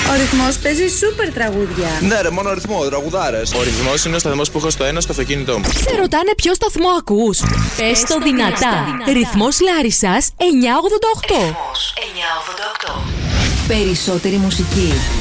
Ο Ρυθμός παίζει σούπερ τραγούδια. Ναι, ρε, μόνο ρυθμό, τραγουδάρες. Ο Ρυθμός είναι ο σταθμός που έχω στο ένα στο αυτοκίνητό μου. Σε ρωτάνε ποιο σταθμό ακούς? Πες το δυνατά. Ρυθμός Λάρισσας 988. Περισσότερη μουσική.